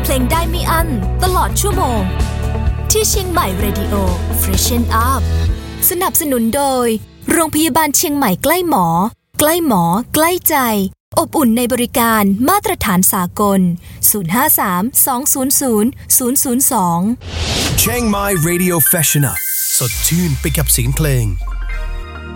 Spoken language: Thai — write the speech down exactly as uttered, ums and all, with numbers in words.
เพลงได้ไม่อั้นตลอดชั่วโมงที่เชียงใหม่ Radio Freshen Up สนับสนุนโดยโรงพยาบาลเชียงใหม่ใกล้หมอใกล้หมอใกล้ใจอบอุ่นในบริการมาตรฐานสากลศูนย์ ห้า สาม สอง ศูนย์ ศูนย์ ศูนย์ ศูนย์ สอง Chiang Mai Radio Freshen Up สดชื่นไปกับเสียงเพลง